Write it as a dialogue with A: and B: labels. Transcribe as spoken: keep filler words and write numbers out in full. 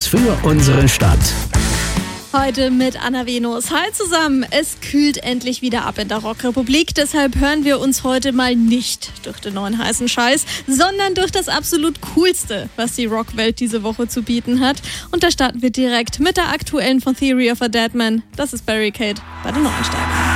A: für unsere Stadt.
B: Heute mit Anna Venus. Hi zusammen, es kühlt endlich wieder ab in der Rockrepublik, deshalb hören wir uns heute mal nicht durch den neuen heißen Scheiß, sondern durch das absolut Coolste, was die Rockwelt diese Woche zu bieten hat. Und da starten wir direkt mit der aktuellen von Theory of a Deadman. Das ist Barricade bei den Neuensteigern.